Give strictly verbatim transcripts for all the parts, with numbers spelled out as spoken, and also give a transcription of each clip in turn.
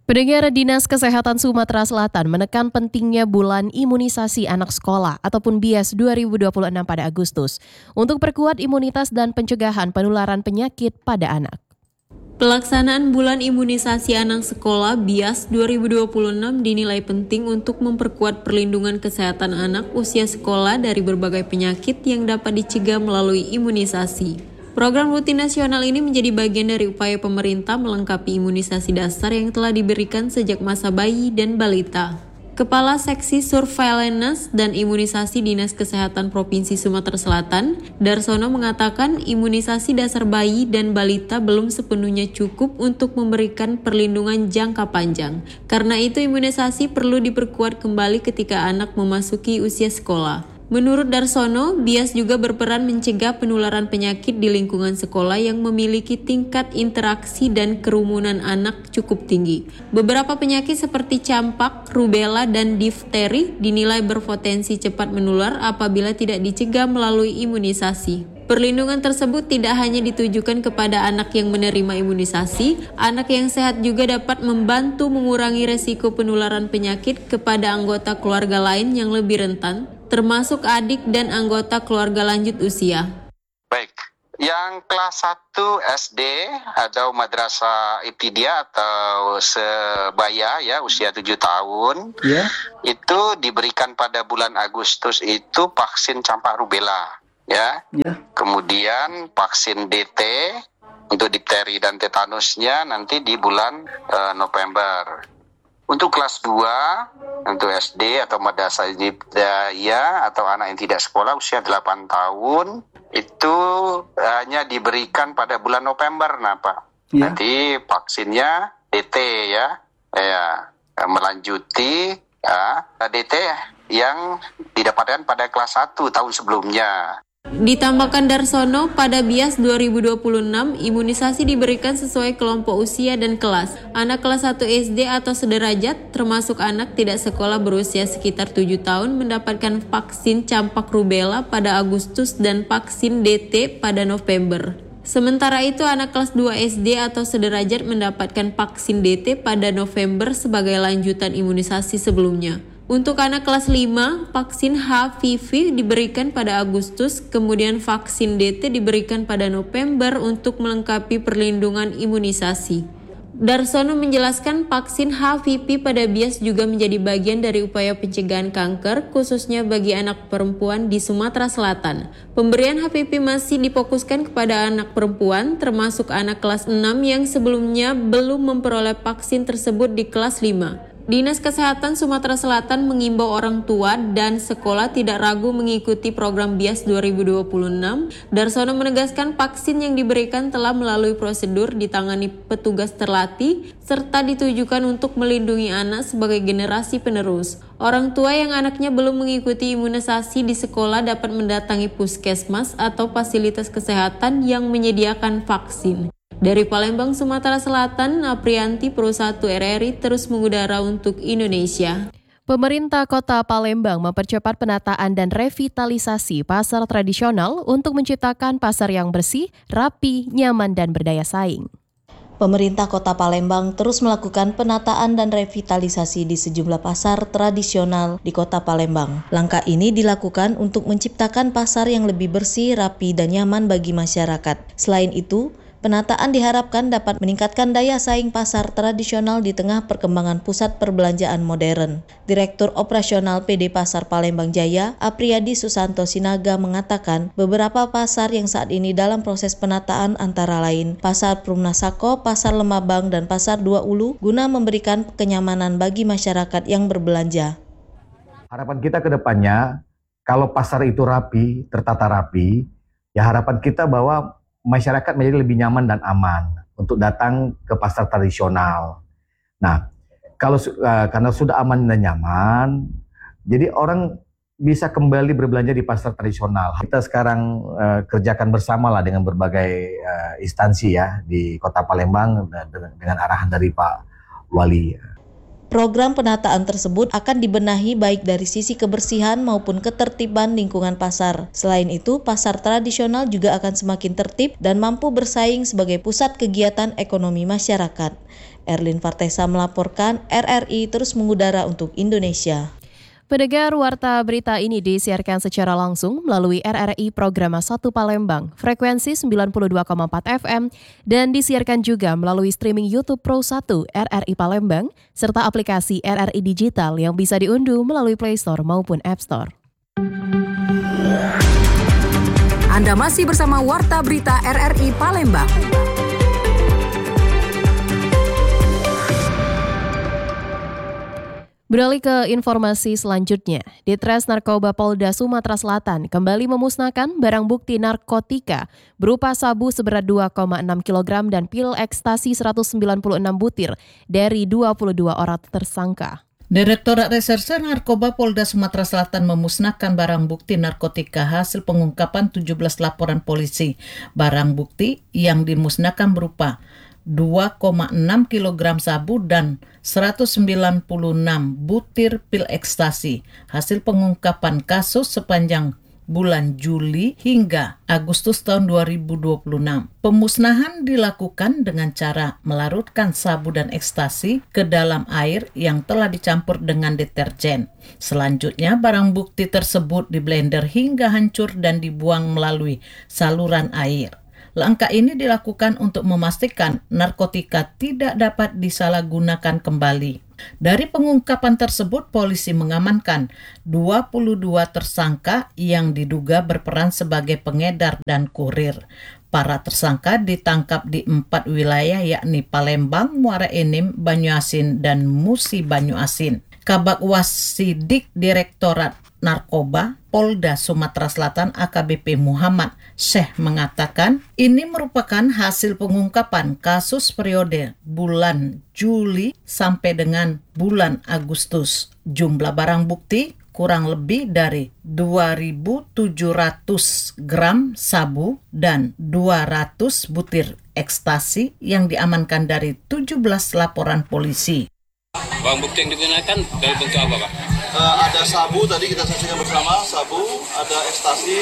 Pendengar, Dinas Kesehatan Sumatera Selatan menekan pentingnya bulan imunisasi anak sekolah ataupun B I A S dua ribu dua puluh enam pada Agustus untuk perkuat imunitas dan pencegahan penularan penyakit pada anak. Pelaksanaan bulan imunisasi anak sekolah B I A S dua ribu dua puluh enam dinilai penting untuk memperkuat perlindungan kesehatan anak usia sekolah dari berbagai penyakit yang dapat dicegah melalui imunisasi. Program rutin nasional ini menjadi bagian dari upaya pemerintah melengkapi imunisasi dasar yang telah diberikan sejak masa bayi dan balita. Kepala Seksi Surveillance dan Imunisasi Dinas Kesehatan Provinsi Sumatera Selatan, Darsono mengatakan imunisasi dasar bayi dan balita belum sepenuhnya cukup untuk memberikan perlindungan jangka panjang. Karena itu imunisasi perlu diperkuat kembali ketika anak memasuki usia sekolah. Menurut Darsono, B I A S juga berperan mencegah penularan penyakit di lingkungan sekolah yang memiliki tingkat interaksi dan kerumunan anak cukup tinggi. Beberapa penyakit seperti campak, rubella, dan difteri dinilai berpotensi cepat menular apabila tidak dicegah melalui imunisasi. Perlindungan tersebut tidak hanya ditujukan kepada anak yang menerima imunisasi, anak yang sehat juga dapat membantu mengurangi resiko penularan penyakit kepada anggota keluarga lain yang lebih rentan, termasuk adik dan anggota keluarga lanjut usia. Baik, yang kelas satu S D atau madrasah ibtidaiyah atau sebaya ya usia tujuh tahun, yeah. Itu diberikan pada bulan Agustus itu vaksin campak rubella. Ya, yeah. Kemudian vaksin D T untuk difteri dan tetanusnya nanti di bulan uh, November. Untuk kelas dua, untuk S D atau madrasah ibtidaiyah atau anak yang tidak sekolah usia delapan tahun itu hanya diberikan pada bulan November, nah Pak. Yeah. Nanti vaksinnya D T ya, ya melanjuti ya, D T yang didapatkan pada kelas satu tahun sebelumnya. Ditambahkan Darsono, pada B I A S dua ribu dua puluh enam, imunisasi diberikan sesuai kelompok usia dan kelas. Anak kelas satu S D atau sederajat, termasuk anak tidak sekolah berusia sekitar tujuh tahun, mendapatkan vaksin campak rubella pada Agustus dan vaksin D T pada November. Sementara itu, anak kelas dua S D atau sederajat mendapatkan vaksin D T pada November sebagai lanjutan imunisasi sebelumnya. Untuk anak kelas lima, vaksin H P V diberikan pada Agustus, kemudian vaksin D T diberikan pada November untuk melengkapi perlindungan imunisasi. Darsono menjelaskan vaksin H P V pada B I A S juga menjadi bagian dari upaya pencegahan kanker, khususnya bagi anak perempuan di Sumatera Selatan. Pemberian H P V masih difokuskan kepada anak perempuan, termasuk anak kelas enam yang sebelumnya belum memperoleh vaksin tersebut di kelas lima. Dinas Kesehatan Sumatera Selatan mengimbau orang tua dan sekolah tidak ragu mengikuti program B I A S dua ribu dua puluh enam. Darsono menegaskan vaksin yang diberikan telah melalui prosedur, ditangani petugas terlatih, serta ditujukan untuk melindungi anak sebagai generasi penerus. Orang tua yang anaknya belum mengikuti imunisasi di sekolah dapat mendatangi puskesmas atau fasilitas kesehatan yang menyediakan vaksin. Dari Palembang, Sumatera Selatan, Aprianti, Pro satu R R I terus mengudara untuk Indonesia. Pemerintah Kota Palembang mempercepat penataan dan revitalisasi pasar tradisional untuk menciptakan pasar yang bersih, rapi, nyaman, dan berdaya saing. Pemerintah Kota Palembang terus melakukan penataan dan revitalisasi di sejumlah pasar tradisional di Kota Palembang. Langkah ini dilakukan untuk menciptakan pasar yang lebih bersih, rapi, dan nyaman bagi masyarakat. Selain itu, penataan diharapkan dapat meningkatkan daya saing pasar tradisional di tengah perkembangan pusat perbelanjaan modern. Direktur Operasional P D Pasar Palembang Jaya, Apriyadi Susanto Sinaga mengatakan beberapa pasar yang saat ini dalam proses penataan antara lain Pasar Prumnasako, Pasar Lemabang, dan Pasar Dua Ulu guna memberikan kenyamanan bagi masyarakat yang berbelanja. Harapan kita ke depannya, kalau pasar itu rapi, tertata rapi, ya harapan kita bahwa masyarakat menjadi lebih nyaman dan aman untuk datang ke pasar tradisional. Nah, kalau uh, karena sudah aman dan nyaman, jadi orang bisa kembali berbelanja di pasar tradisional. Kita sekarang uh, kerjakan bersama lah dengan berbagai uh, instansi ya di Kota Palembang dengan, dengan arahan dari Pak Wali. Program penataan tersebut akan dibenahi baik dari sisi kebersihan maupun ketertiban lingkungan pasar. Selain itu, pasar tradisional juga akan semakin tertib dan mampu bersaing sebagai pusat kegiatan ekonomi masyarakat. Erlin Fartesa melaporkan, R R I terus mengudara untuk Indonesia. Pendengar, warta berita ini disiarkan secara langsung melalui R R I Programa satu Palembang, frekuensi sembilan puluh dua koma empat F M, dan disiarkan juga melalui streaming YouTube Pro satu R R I Palembang, serta aplikasi R R I Digital yang bisa diunduh melalui Play Store maupun App Store. Anda masih bersama Warta Berita R R I Palembang. Beralih ke informasi selanjutnya, Ditres Narkoba Polda Sumatera Selatan kembali memusnahkan barang bukti narkotika berupa sabu seberat dua koma enam kilogram dan pil ekstasi seratus sembilan puluh enam butir dari dua puluh dua orang tersangka. Direktorat Reserse Narkoba Polda Sumatera Selatan memusnahkan barang bukti narkotika hasil pengungkapan tujuh belas laporan polisi. Barang bukti yang dimusnahkan berupa dua koma enam kilogram sabu dan seratus sembilan puluh enam butir pil ekstasi. Hasil pengungkapan kasus sepanjang bulan Juli hingga Agustus tahun dua ribu dua puluh enam. Pemusnahan dilakukan dengan cara melarutkan sabu dan ekstasi ke dalam air yang telah dicampur dengan deterjen. Selanjutnya, barang bukti tersebut diblender hingga hancur dan dibuang melalui saluran air. Langkah ini dilakukan untuk memastikan narkotika tidak dapat disalahgunakan kembali. Dari pengungkapan tersebut, polisi mengamankan dua puluh dua tersangka yang diduga berperan sebagai pengedar dan kurir. Para tersangka ditangkap di empat wilayah yakni Palembang, Muara Enim, Banyuasin, dan Musi Banyuasin. Kabag Wasidik Direktorat Narkoba Polda Sumatera Selatan A K B P Muhammad Syekh mengatakan ini merupakan hasil pengungkapan kasus periode bulan Juli sampai dengan bulan Agustus. Jumlah barang bukti kurang lebih dari dua ribu tujuh ratus gram sabu dan dua ratus butir ekstasi yang diamankan dari tujuh belas laporan polisi. Barang bukti yang digunakan dari bentuk apa, Pak? Uh, ada sabu tadi kita saksikan bersama, sabu, ada ekstasi,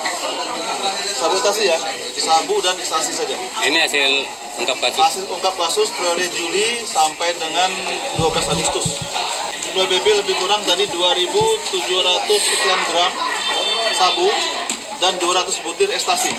sabu ekstasi ya, sabu dan ekstasi saja. Ini hasil ungkap kasus? Hasil ungkap kasus periode Juli sampai dengan dua belas Agustus. Jumlah B B lebih kurang tadi dua ribu tujuh ratus sekian gram sabu dan dua ratus butir ekstasi.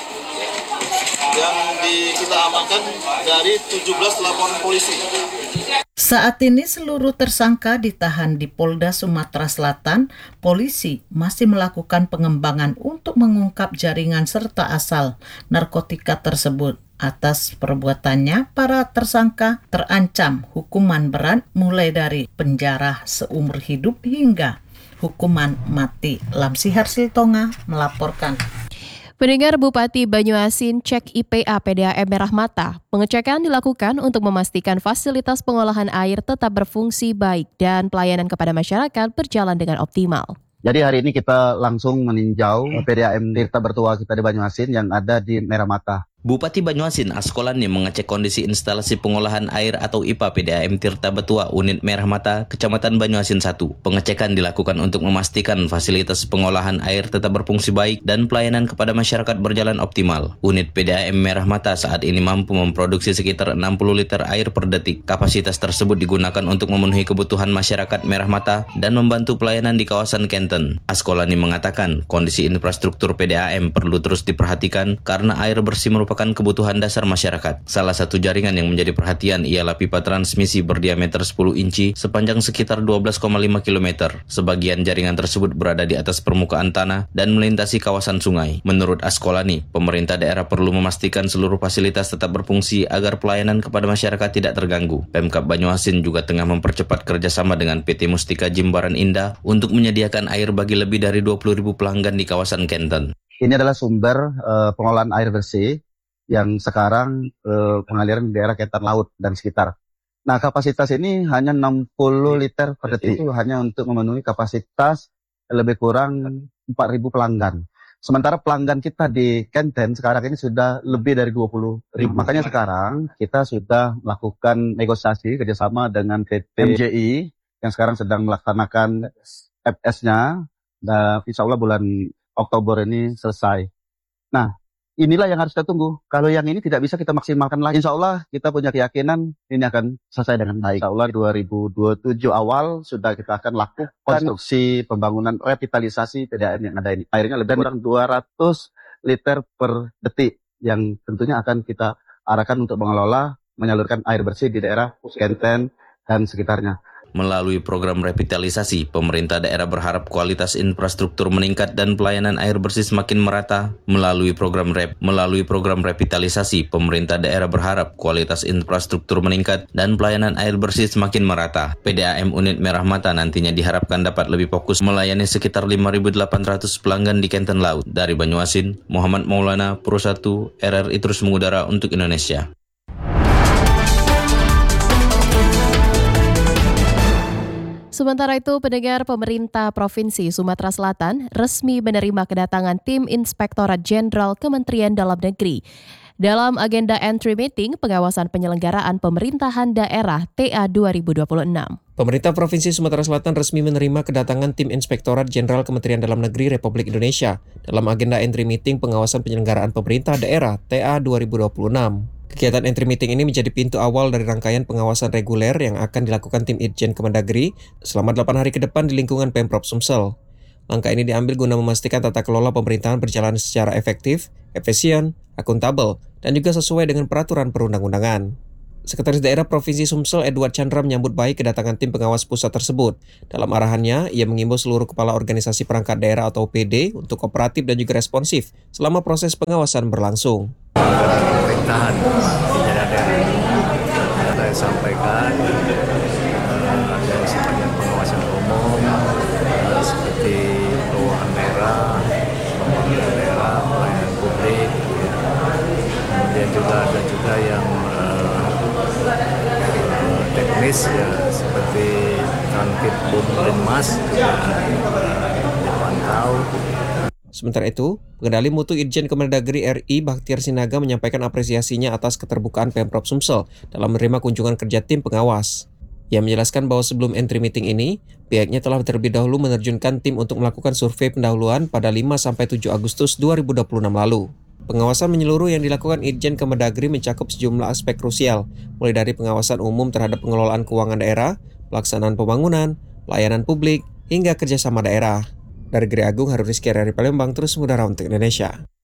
Yang di, kita amankan dari tujuh belas laporan polisi. Saat ini seluruh tersangka ditahan di Polda Sumatera Selatan. Polisi masih melakukan pengembangan untuk mengungkap jaringan serta asal narkotika tersebut. Atas perbuatannya, para tersangka terancam hukuman berat mulai dari penjara seumur hidup hingga hukuman mati. Lamsi Harsiltonga melaporkan. Pendengar, Bupati Banyuasin cek I P A P D A M Merah Mata. Pengecekan dilakukan untuk memastikan fasilitas pengolahan air tetap berfungsi baik dan pelayanan kepada masyarakat berjalan dengan optimal. Jadi hari ini kita langsung meninjau P D A M Tirta Bertua kita di Banyuasin yang ada di Merah Mata. Bupati Banyuasin Askolani mengecek kondisi instalasi pengolahan air atau I P A P D A M Tirta Betua Unit Merah Mata, Kecamatan Banyuasin satu. Pengecekan dilakukan untuk memastikan fasilitas pengolahan air tetap berfungsi baik dan pelayanan kepada masyarakat berjalan optimal. Unit P D A M Merah Mata saat ini mampu memproduksi sekitar enam puluh liter air per detik. Kapasitas tersebut digunakan untuk memenuhi kebutuhan masyarakat Merah Mata dan membantu pelayanan di kawasan Kenten. Askolani mengatakan kondisi infrastruktur P D A M perlu terus diperhatikan karena air bersih merupakan kebutuhan dasar masyarakat. Salah satu jaringan yang menjadi perhatian ialah pipa transmisi berdiameter sepuluh inci sepanjang sekitar dua belas koma lima kilometer. Sebagian jaringan tersebut berada di atas permukaan tanah dan melintasi kawasan sungai. Menurut Askolani, pemerintah daerah perlu memastikan seluruh fasilitas tetap berfungsi agar pelayanan kepada masyarakat tidak terganggu. Pemkab Banyuasin juga tengah mempercepat kerjasama dengan P T Mustika Jimbaran Indah untuk menyediakan air bagi lebih dari dua puluh ribu pelanggan di kawasan Kenten. Ini adalah sumber uh, pengolahan air bersih yang sekarang eh, pengaliran di daerah Kenten Laut dan sekitar. Nah, kapasitas ini hanya enam puluh liter per detik, itu hanya untuk memenuhi kapasitas lebih kurang empat ribu pelanggan. Sementara pelanggan kita di Kenten sekarang ini sudah lebih dari dua puluh ribu. Makanya sekarang kita sudah melakukan negosiasi kerjasama dengan P T M J I yang sekarang sedang melaksanakan F S-nya. Dan insya Allah bulan Oktober ini selesai. Nah, inilah yang harus kita tunggu. Kalau yang ini tidak bisa kita maksimalkan lagi. Insya Allah kita punya keyakinan ini akan selesai dengan baik. Insya Allah dua ribu dua puluh tujuh awal sudah kita akan lakukan konstruksi pembangunan revitalisasi P D A M yang ada ini. Airnya lebih kurang dua ratus liter per detik yang tentunya akan kita arahkan untuk mengelola, menyalurkan air bersih di daerah Kenten dan sekitarnya. Melalui program revitalisasi, pemerintah daerah berharap kualitas infrastruktur meningkat dan pelayanan air bersih semakin merata. Melalui program rep, melalui program revitalisasi, pemerintah daerah berharap kualitas infrastruktur meningkat dan pelayanan air bersih semakin merata. P D A M Unit Merah Mata nantinya diharapkan dapat lebih fokus melayani sekitar lima ribu delapan ratus pelanggan di Kenten Laut. Dari Banyuasin, Muhammad Maulana, Pro satu, R R I terus mengudara untuk Indonesia. Sementara itu, pendengar, pemerintah Provinsi Sumatera Selatan resmi menerima kedatangan tim Inspektorat Jenderal Kementerian Dalam Negeri. Dalam agenda entry meeting pengawasan penyelenggaraan pemerintahan daerah T A dua ribu dua puluh enam. Pemerintah Provinsi Sumatera Selatan resmi menerima kedatangan tim Inspektorat Jenderal Kementerian Dalam Negeri Republik Indonesia dalam agenda entry meeting pengawasan penyelenggaraan pemerintah daerah T A dua ribu dua puluh enam. Kegiatan entry meeting ini menjadi pintu awal dari rangkaian pengawasan reguler yang akan dilakukan tim Itjen Kemendagri selama delapan hari ke depan di lingkungan Pemprov Sumsel. Langkah ini diambil guna memastikan tata kelola pemerintahan berjalan secara efektif, efisien, akuntabel, dan juga sesuai dengan peraturan perundang-undangan. Sekretaris Daerah Provinsi Sumsel Edward Chandra menyambut baik kedatangan tim pengawas pusat tersebut. Dalam arahannya, ia mengimbau seluruh kepala organisasi perangkat daerah atau O P D untuk kooperatif dan juga responsif selama proses pengawasan berlangsung. Pemerintahan di daerah-daerah saya sampaikan uh, ada sifatnya pengawasan umum uh, seperti keuangan daerah, pembangunan daerah, pelayanan publik, ya. Kemudian juga ada juga yang uh, uh, teknis ya seperti Kanwil Bum Linmas juga uh, dipantau. Sementara itu, Pengendali Mutu Itjen Kemendagri R I Bakhtiar Sinaga menyampaikan apresiasinya atas keterbukaan Pemprov Sumsel dalam menerima kunjungan kerja tim pengawas. Ia menjelaskan bahwa sebelum entry meeting ini, pihaknya telah terlebih dahulu menerjunkan tim untuk melakukan survei pendahuluan pada lima sampai tujuh Agustus dua ribu dua puluh enam lalu. Pengawasan menyeluruh yang dilakukan Itjen Kemendagri mencakup sejumlah aspek krusial, mulai dari pengawasan umum terhadap pengelolaan keuangan daerah, pelaksanaan pembangunan, pelayanan publik, hingga kerjasama daerah. Dari Geri Agung, Harun Rizky, R R I Palembang, terus mengudara untuk Indonesia.